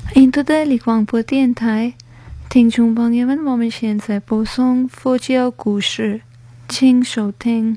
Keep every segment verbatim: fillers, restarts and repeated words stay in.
印度的广播电台，听众朋友们，我们现在播送佛教故事，请收听。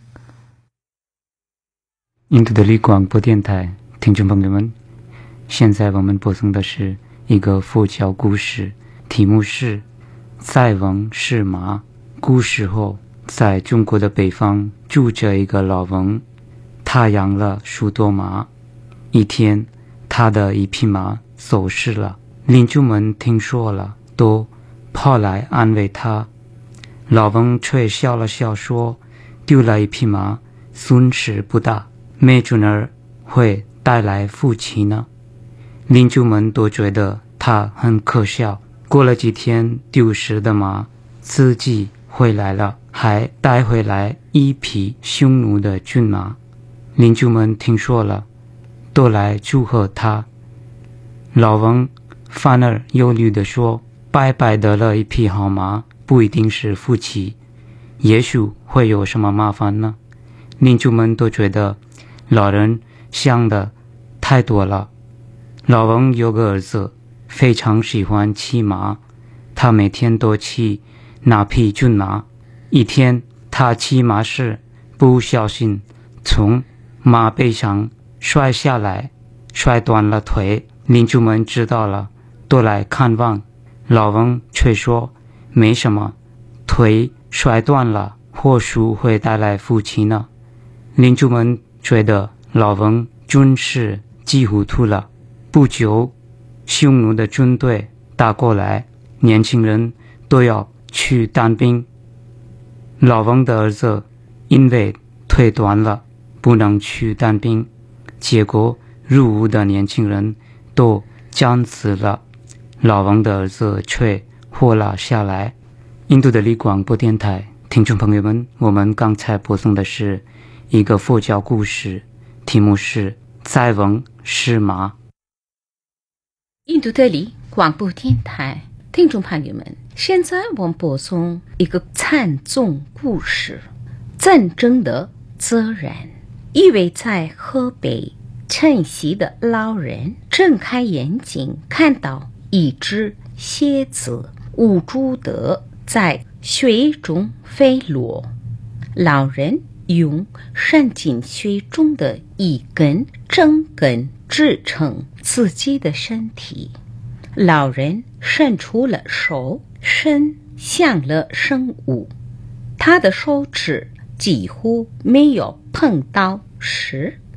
印度的广播电台，听众朋友们，现在我们播送的是一个佛教故事，题目是塞翁失马。古时候，在中国的北方住着一个老翁，他养了许多马。一天，他的一匹马走失了，邻居们听说了，都跑来安慰他。老翁却笑了笑说，丢了一匹马，损失不大，没准儿会带来福气呢。邻居们都觉得他很可笑。过了几天，丢失的马自己回来了，还带回来一匹匈奴的骏马。邻居们听说了，都来祝贺他。老翁反而忧虑地说，白白得了一匹好马，不一定是福气，也许会有什么麻烦呢。邻居们都觉得老人想的太多了。老翁有个儿子，非常喜欢骑马，他每天都骑那匹骏马。一天，他骑马时不小心从马背上摔下来，摔断了腿。邻居们知道了，都来看望。老翁却说，没什么，腿摔断了，或许会带来福气呢。邻居们觉得老翁真是急糊涂了。不久，匈奴的军队打过来，年轻人都要去当兵。老翁的儿子因为腿断了，不能去当兵，结果入伍的年轻人都战死了，老翁的儿子却活了下来。印度的广播电台，听众朋友们，我们刚才播送的是一个佛教故事，题目是塞翁失马。 印度的广播电台，听众朋友们，现在我们播送一个惨重故事，战争的责任。一位在河北晨曦的老人睁开眼睛，看到一只蝎子无助地在水中飞落。老人用伸进水中的一根针根支撑自己的身体。老人伸出了手，伸向了生物，他的手指几乎没有碰到时，